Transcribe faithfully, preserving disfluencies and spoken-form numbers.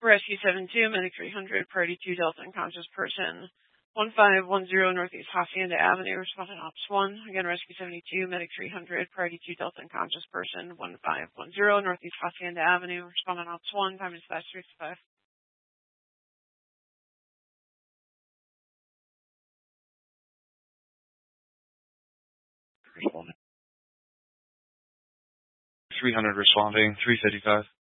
Rescue seven two, Medic three hundred, Priority two, Delta unconscious person, one five one zero Northeast Hacienda Avenue, responding Ops one. Again, Rescue seventy-two, Medic three hundred, Priority two, Delta unconscious person, one five one zero Northeast Hacienda Avenue, responding Ops one. Time is dispatch three five. three hundred responding, three fifty-five.